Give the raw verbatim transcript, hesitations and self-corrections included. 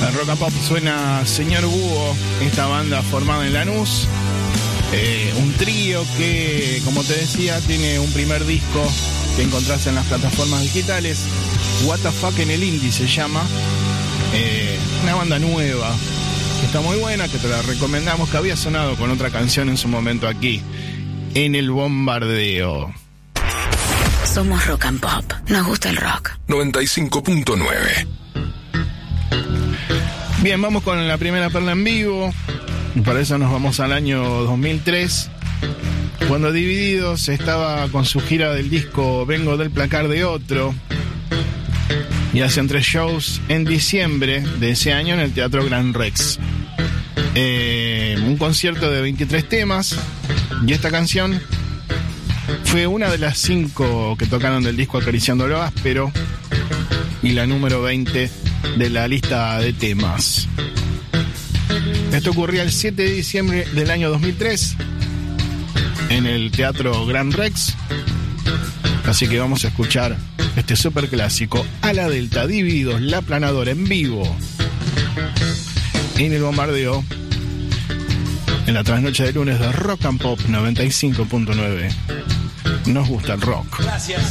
En Rock and Pop suena Señor Búho, esta banda formada en Lanús, eh, un trío que, como te decía, tiene un primer disco que encontrás en las plataformas digitales. What the Fuck en el Indie se llama, eh, una banda nueva que está muy buena, que te la recomendamos, que había sonado con otra canción en su momento aquí en El Bombardeo. Somos Rock and Pop, nos gusta el rock. noventa y cinco punto nueve. Bien, vamos con la primera perla en vivo. Y para eso nos vamos al año dos mil tres, cuando Divididos estaba con su gira del disco Vengo del placar de otro, y hacen tres shows en diciembre de ese año en el Teatro Gran Rex. Eh, un concierto de veintitrés temas, y esta canción fue una de las cinco que tocaron del disco Acariciando lo Áspero y la número veinte de la lista de temas. Esto ocurría el siete de diciembre del año dos mil tres en el Teatro Gran Rex. Así que vamos a escuchar este super clásico, A la Delta, Divididos, La Planadora, en vivo en El Bombardeo, en la trasnoche de lunes de Rock and Pop noventa y cinco punto nueve. Nos gusta el rock. Gracias.